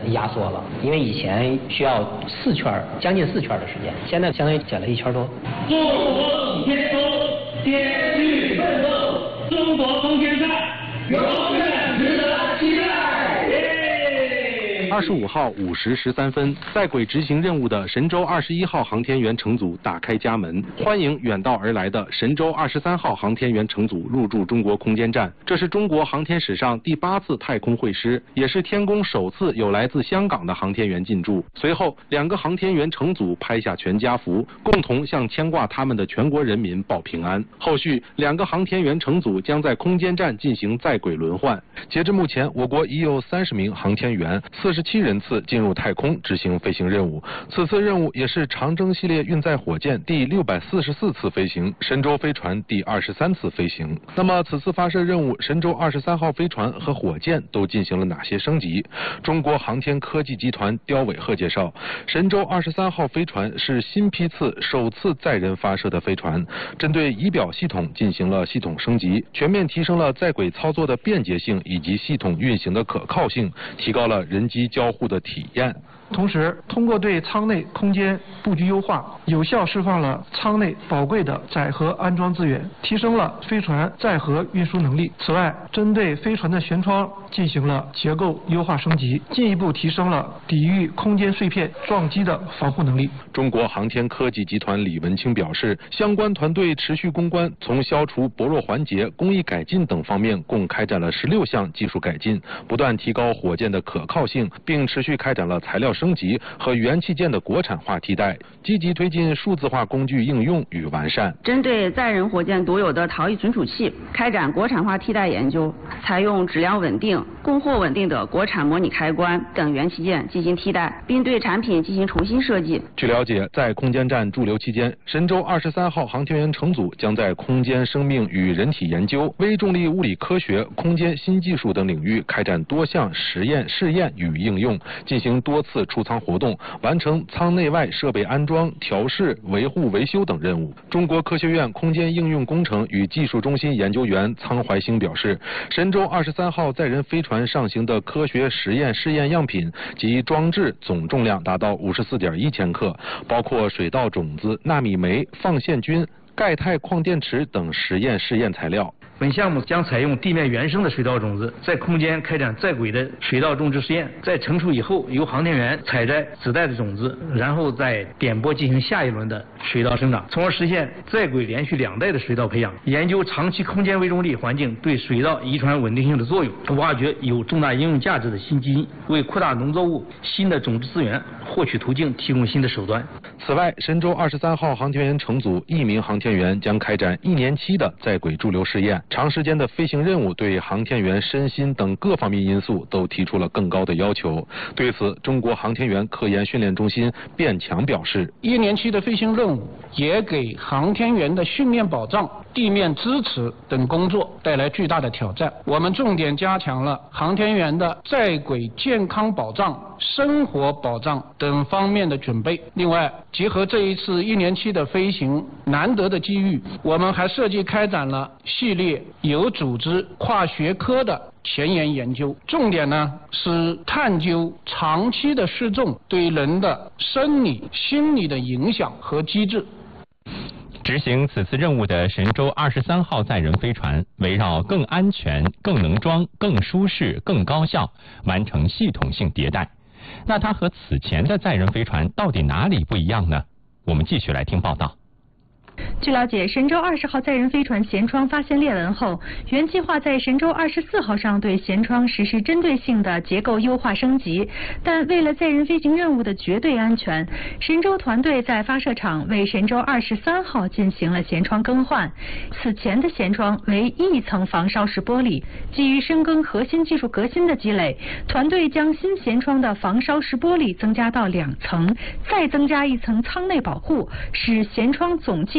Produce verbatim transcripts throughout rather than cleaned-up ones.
压缩了，因为以前需要四圈，将近四圈的时间，现在相当于减了一圈多。 中国天空艰巨奋斗，中国空间站永远值得期待。 二十五号五时十三分，在轨执行任务的神舟二十一号航天员乘组打开家门，欢迎远道而来的神舟二十三号航天员乘组入驻中国空间站。这是中国航天史上第八次太空会师，也是天宫首次有来自香港的航天员进驻。随后，两个航天员乘组拍下全家福，共同向牵挂他们的全国人民报平安。后续，两个航天员乘组将在空间站进行在轨轮换。截至目前，我国已有三十名航天员，四十七人次进入太空执行飞行任务。此次任务也是长征系列运载火箭第六百四十四次飞行，神舟飞船第二十三次飞行。那么，此次发射任务，神舟二十三号飞船和火箭都进行了哪些升级？中国航天科技集团刁伟鹤介绍，神舟二十三号飞船是新批次首次载人发射的飞船，针对仪表系统进行了系统升级，全面提升了在轨操作的便捷性以及系统运行的可靠性，提高了人机交互的体验。 同时，通过对舱内空间布局优化，有效释放了舱内宝贵的载荷安装资源，提升了飞船载荷运输能力。此外，针对飞船的舷窗进行了结构优化升级，进一步提升了抵御空间碎片撞击的防护能力。 中国航天科技集团李文清表示，相关团队持续攻关，从消除薄弱环节、工艺改进等方面，共开展了十六项技术改进，不断提高火箭的可靠性，并持续开展了材料升级和元器件的国产化替代，积极推进数字化工具应用与完善。 针对载人火箭独有的逃逸存储器，开展国产化替代研究，采用质量稳定、供货稳定的国产模拟开关等元器件进行替代，并对产品进行重新设计。 据了解，在空间站驻留期间，神舟二十三号航天员乘组将在空间生命与人体研究、微重力物理科学、空间新技术等领域开展多项实验、试验与应用，进行多次出舱活动，完成舱内外设备安装、调试、维护、维修等任务。中国科学院空间应用工程与技术中心研究员苍怀兴表示，神舟二十三号载人飞船上行的科学实验试验样品及装置总重量达到五十四点一千克，包括水稻种子、纳米酶、放线菌、钙钛矿电池等实验试验材料。 本项目将采用地面原生的水稻种子，在空间开展在轨的水稻种植实验，在成熟以后，由航天员采摘子代的种子，然后在点播进行下一轮的水稻生长，从而实现在轨连续两代的水稻培养。研究长期空间微重力环境对水稻遗传稳定性的作用，挖掘有重大应用价值的新基因，为扩大农作物新的种植资源获取途径提供新的手段。 此外，神舟二十三号航天员乘组一名航天员将开展一年期的在轨驻留试验。长时间的飞行任务对航天员身心等各方面因素都提出了更高的要求。对此，中国航天员科研训练中心卞强表示， 一年期的飞行任务也给航天员的训练保障、地面支持等工作带来巨大的挑战。我们重点加强了航天员的在轨健康保障、生活保障等方面的准备。另外，结合这一次一年期的飞行难得的机遇，我们还设计开展了系列有组织、跨学科的前沿研究，重点呢是探究长期的失重对人的生理、心理的影响和机制。 执行此次任务的神舟二十三号载人飞船，围绕更安全、更能装、更舒适、更高效，完成系统性迭代。那它和此前的载人飞船到底哪里不一样呢？我们继续来听报道。 据了解，神舟二十号载人飞船舷窗发现裂纹后，原计划在神舟二十四号上对舷窗实施针对性的结构优化升级，但为了载人飞行任务的绝对安全，神舟团队在发射场为神舟二十三号进行了舷窗更换。此前的舷窗为一层防烧式玻璃，基于深耕核心技术革新的积累，团队将新舷窗的防烧式玻璃增加到两层，再增加一层舱内保护，使舷窗总计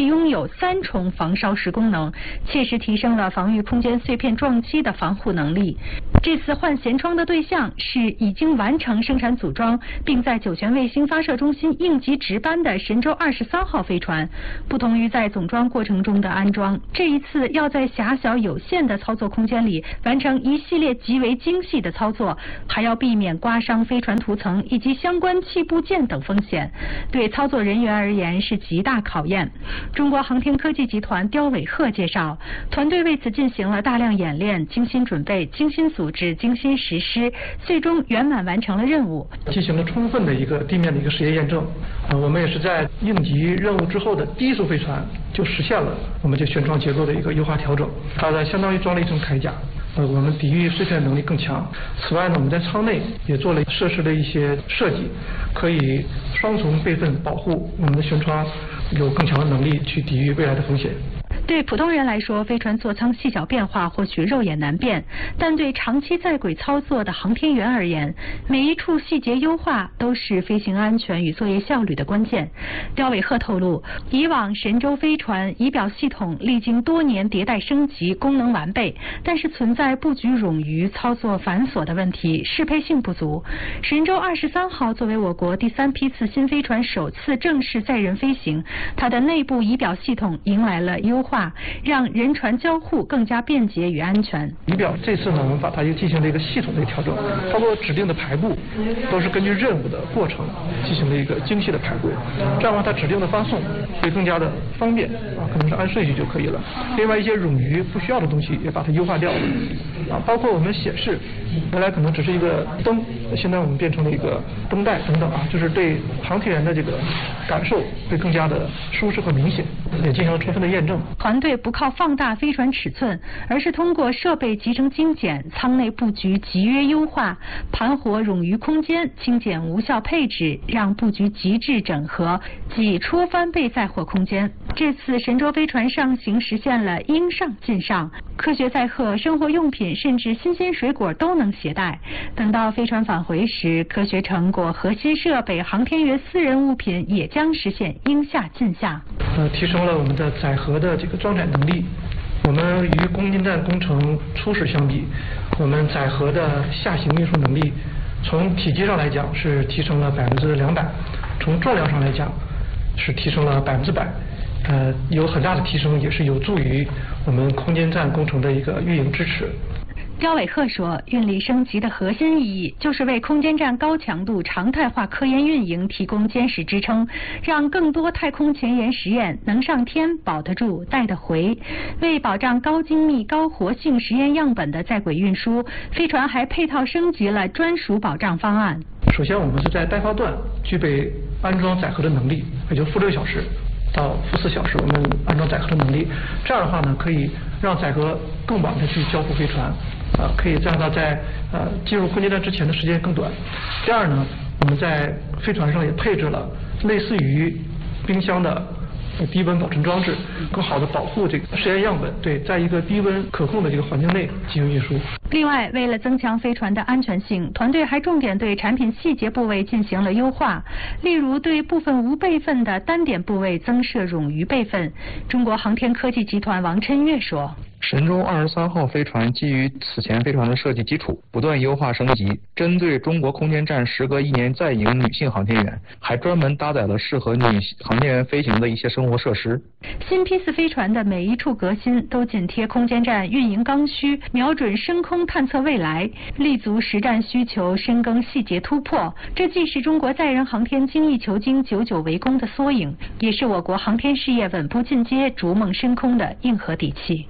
拥有三重防烧蚀功能，切实提升了防御空间碎片撞击的防护能力。这次换舷窗的对象是已经完成生产组装，并在酒泉卫星发射中心应急值班的神舟二十三号飞船。不同于在总装过程中的安装，这一次要在狭小有限的操作空间里完成一系列极为精细的操作，还要避免刮伤飞船涂层以及相关器部件等风险，对操作人员而言是极大考验。中国航天科技集团刁伟鹤介绍，团队为此进行了大量演练，精心准备、精心组织、精心实施，最终圆满完成了任务， 进行了充分的一个地面的一个实验验证。呃，我们也是在应急任务之后的第一艘飞船就实现了我们这舷窗结构的一个优化调整，它在相当于装了一层铠甲。呃，我们抵御碎片能力更强。此外呢，我们在舱内也做了设施的一些设计，可以双重备份保护我们的舷窗，有更强的能力去抵御未来的风险。 对普通人来说，飞船座舱细小变化或许肉眼难辨，但对长期在轨操作的航天员而言，每一处细节优化都是飞行安全与作业效率的关键。刁伟鹤透露，以往神舟飞船仪表系统历经多年迭代升级，功能完备，但是存在布局冗余、操作繁琐的问题，适配性不足。神舟二十三号作为我国第三批次新飞船首次正式载人飞行，它的内部仪表系统迎来了优化，让人船交互更加便捷与安全。 仪表这次呢，我们把它又进行了一个系统的调整，包括指定的排布都是根据任务的过程进行了一个精细的排布，这样的话它指令的发送会更加的方便啊，可能是按顺序就可以了。另外一些冗余不需要的东西也把它优化掉了啊，包括我们显示原来可能只是一个灯，现在我们变成了一个灯带等等啊，就是对航天员的这个感受会更加的舒适和明显，也进行了充分的验证。 团队不靠放大飞船尺寸，而是通过设备集成精简、舱内布局集约优化、盘活冗余空间、精简无效配置，让布局极致整合，挤出翻倍载货空间。这次神舟飞船上行实现了应上尽上，科学载荷、生活用品甚至新鲜水果都能携带。等到飞船返回时，科学成果、核心设备、航天员私人物品也将实现应下尽下。 呃，提升了我们的载荷的这个装载能力。我们与空间站工程初始相比，我们载荷的下行运输能力从体积上来讲是提升了百分之两百，从重量上来讲是提升了百分之百。呃，有很大的提升，也是有助于我们空间站工程的一个运营支持。 刁伟鹤说，运力升级的核心意义就是为空间站高强度常态化科研运营提供坚实支撑，让更多太空前沿实验能上天、保得住、带得回。为保障高精密、高活性实验样本的在轨运输，飞船还配套升级了专属保障方案。 首先，我们是在待发段具备安装载荷的能力，也就负六小时到负四小时，我们安装载荷的能力。这样的话呢，可以让载荷更晚的去交付飞船。啊，可以让它在呃进入空间站之前的时间更短。第二呢，我们在飞船上也配置了类似于冰箱的低温保存装置，更好的保护这个实验样本，对，在一个低温可控的这个环境内进行运输。 另外，为了增强飞船的安全性，团队还重点对产品细节部位进行了优化，例如对部分无备份的单点部位增设冗余备份。中国航天科技集团王琛岳说， 神舟二十三号飞船基于此前飞船的设计基础，不断优化升级。针对中国空间站时隔一年再迎女性航天员，还专门搭载了适合女航天员飞行的一些生活设施。 新批次飞船的每一处革新都紧贴空间站运营刚需，瞄准深空探测未来，立足实战需求，深耕细节突破。这既是中国载人航天精益求精、久久为功的缩影，也是我国航天事业稳步进阶、逐梦深空的硬核底气。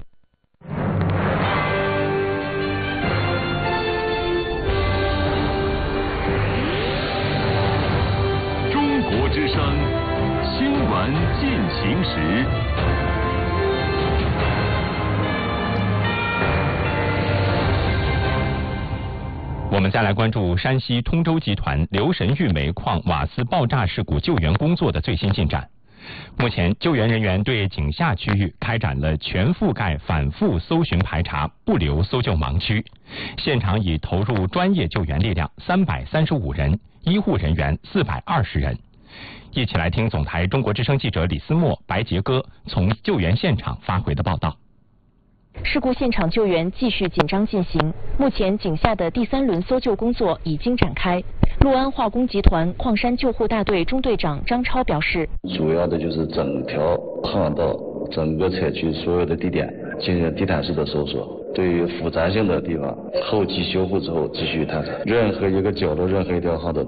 中国之声新闻进行时。 我们再来关注山西通州集团留神玉煤矿瓦斯爆炸事故救援工作的最新进展。目前，救援人员对井下区域开展了全覆盖、反复搜寻排查，不留搜救盲区。现场已投入专业救援力量三百三十五人，医护人员四百二十人。 一起来听总台中国之声记者李思墨、白杰哥从救援现场发回的报道。 事故现场救援继续紧张进行，目前井下的第三轮搜救工作已经展开。陆安化工集团矿山救护大队中队长张超表示， 主要的就是整条航道、整个采取所有的地点进行地毯式的搜索，对于复杂性的地方后期修复之后继续探查，任何一个角落、任何一条航道